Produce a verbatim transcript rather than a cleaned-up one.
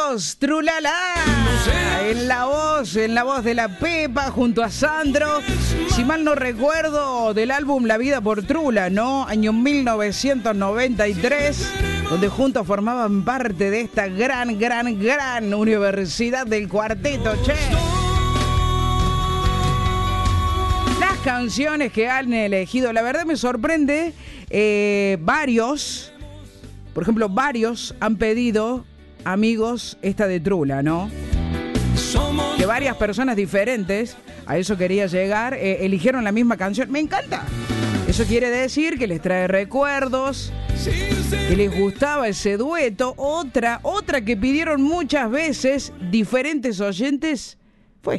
amigos, Trulala, en la voz, en la voz de la Pepa junto a Sandro, si mal no recuerdo, del álbum La Vida por Trula, ¿no? Año mil novecientos noventa y tres, donde juntos formaban parte de esta gran, gran, gran universidad del cuarteto, che. Las canciones que han elegido, la verdad me sorprende, eh, varios, por ejemplo, varios han pedido, amigos, esta de Trula, ¿no? Que varias personas diferentes, a eso quería llegar, eh, eligieron la misma canción. Me encanta. Eso quiere decir que les trae recuerdos, que les gustaba ese dueto. Otra, otra que pidieron muchas veces diferentes oyentes,